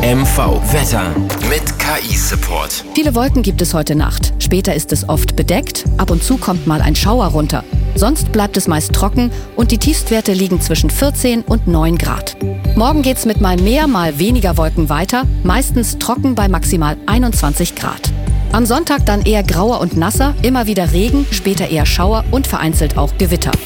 MV Wetter mit KI-Support. Viele Wolken gibt es heute Nacht. Später ist es oft bedeckt, ab und zu kommt mal ein Schauer runter. Sonst bleibt es meist trocken und die Tiefstwerte liegen zwischen 14 und 9 Grad. Morgen geht's mit mal mehr, mal weniger Wolken weiter, meistens trocken bei maximal 21 Grad. Am Sonntag dann eher grauer und nasser, immer wieder Regen, später eher Schauer und vereinzelt auch Gewitter.